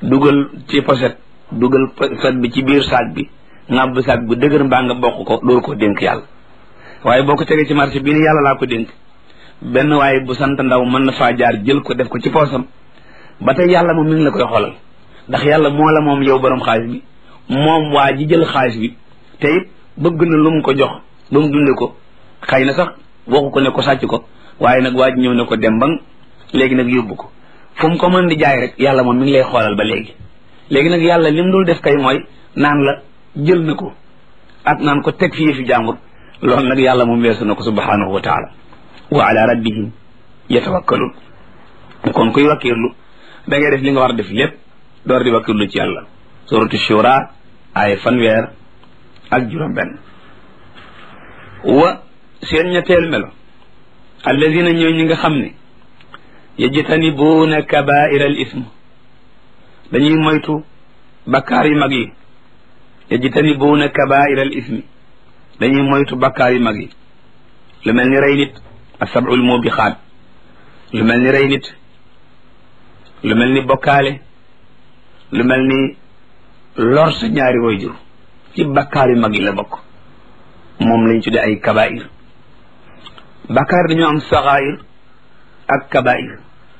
dugal ci poset dugal poset bi ci biir saag bi ngàbb saag bi dëgër mbaa nga bokk ko door ko dénk yàlla waaye boo ko tegee ci marché bi ni yàlla laa ko dénk benn waaye bu sant ndaw mën na faa jaar jël ko def ko ci poosam ba tey yàlla moom mi ngi la koy xoolal ndax yàlla moo la moom yow borom xaalis bi moom waa ji jël xaalis bi te it bëgg na lu mu ko jox ba mu dunde ko xëy na sax waxu ko ne ko sàcc ko waaye nag waa ji ñëw ne ko dem ba léegi nag yóbbu ko fu mu ko mën di jaay rek yàlla moom mi ngi lay xoolal ba léegi nag yàlla lim dul def kay mooy naan la jël na ko ak naan ko teg fii fi jàmbur loolu nag yàlla moom weesu na ko subhanahu wa taala wa ala rabbihim yatawakkalun kon kuy wakkirlu da ngay def li nga war a def lépp door di wakkirlu ci yàlla suratu shura ay fanweer ak juróom-benn wa seen ñetteelu melo alladina ñooy ñi nga xam ne yajtanibuuna kabaira al ism dañuy moytu bakkaar yu mag yi yajtanibuuna kabaira al ismi dañuy moytu bakkaar yu mag yi lu mel ni rey nit asabul mubixaat lu mel ni rey nit lu mel ni bokkaale lu mel ni lor sa ñaari wayjur ci bakkaar yu mag yi la bokk moom lañ tudde ay kabair bakkaar dañoo am saxaayir ak kabair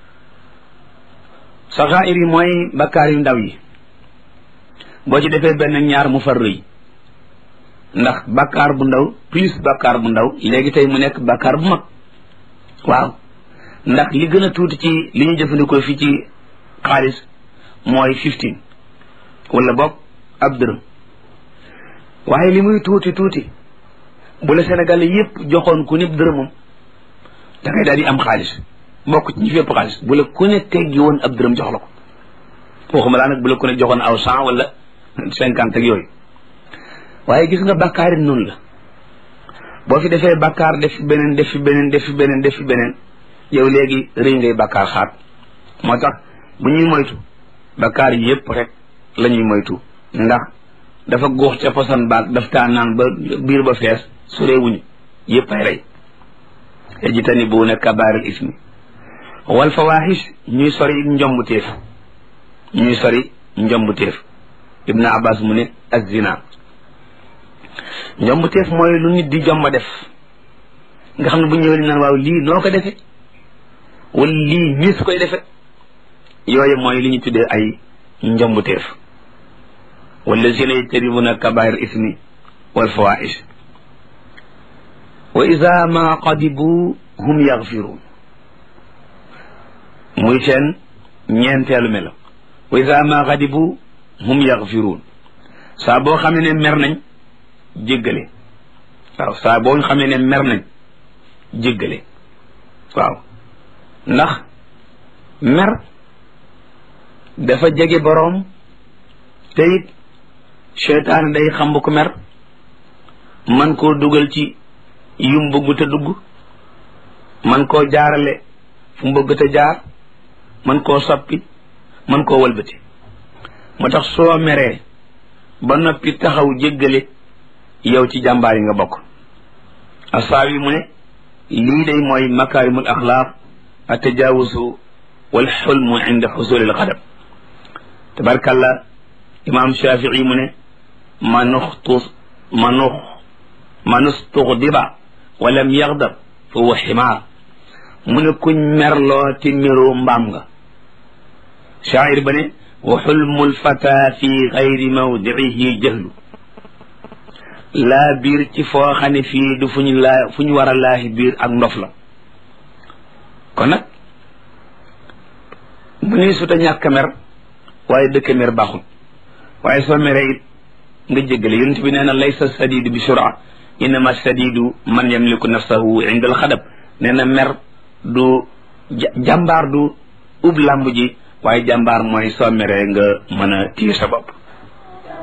saxaayir yi mooy bakkaar yu ndaw yi boo ci defee benn ñaar mu far rëy ndax bakkaar bu ndaw plus bakkaar bu ndaw léegi tey mu nekk bakkaar bu mag waaw ndax li gën a tuuti ci li ñu jëfandikoo fii ci xaalis mooy 15 wala boog ab dërëm waaye li muy tuuti tuuti bu la Sénégal yépp joxoon ku nib dërëmam da ngay daal di am xaalis bokk ci ñi fépp xaalis bu la ku ne teggi woon ab dërëm jox la ko waxuma laa nag bu la ku ne joxoon aw 100 wala 50 ak yooyu waaye gis nga bàkkaar yi noonu la boo fi defee bàkkaar def fi beneen def fi beneen def fi beneen def fi beneen yow léegi rëy ngay bàkkaar xaat moo tax bu ñuy moytu bàkkaar yi yépp rek la ñuy moytu ndax dafa góox ca posan baag daf taa naan ba biir ba fees su réewuñu yépp ay rey yajtanibuuna kabaaral ismi wal fawaahish ñuy sori njombuteef ñuy sori njombuteef ibnu abbas mu ne az-zina njombuteef mooy lu nit di jomba def nga xam ne bu ñëwee li naan waaw lii noo ko defe wala lii nii su koy defe yooyu mooy li ñu tuddee ay njombuteef wallazina yajtanibuna kabair ismi wal fawaish wa ida ma qadibu hum yaghfirun muy seen ñeenteelu melo wa ida ma qadibu hum yaghfirun saa boo xam ne mer nañ jéggale waaw saa boo xamee ne mer nañ jéggale waaw ndax mer dafa jege boroom te it seytaane day xam ko mer man koo dugal ci yum bëgg te dugg man koo jaarale fu mu bëgg te jaar man koo soppi man koo walbati moo tax soo meree ba noppi taxaw jéggale yow ci jàmbaar yi nga bokk asaawi mu ne lii day mooy makaarimul axlaaq atajawuzu wal xulmu inda xusulil xadab tabarkalla imam shafii mu ne manustuxdiba walam yaxdab fa huwa ximaar mu ne kuñ merloo ti meroo mbaam nga shaacir ba ne wa xulmul fata fi gayri mawdiihi jahlu laa biir ci foo xam ne fii du fu ñu war a laahi biir ak ndof la kon nag bu ñuy suta ñàkk mer waaye dëkk mer baaxul waaye soo meree it nga jéggale yonent bi nee na laysa sadidu bi sura innama sadidu man yamliku nafsahu inda al xadab nee na mer du jàmbaar du ub làmb ji waaye jàmbaar mooy soo meree nga mën a téye sa bopp